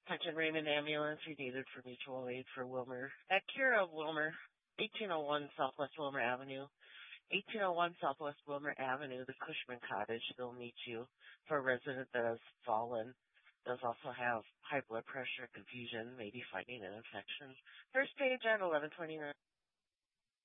Attention Raymond Ambulance, you needed for mutual aid for Wilmer. At Care of Wilmer, 1801 Southwest Wilmer Avenue. 1801 Southwest Wilmer Avenue, the Cushman Cottage. They'll meet you for a resident that has fallen. Does also have high blood pressure, confusion, maybe fighting an infection. First page at 1129.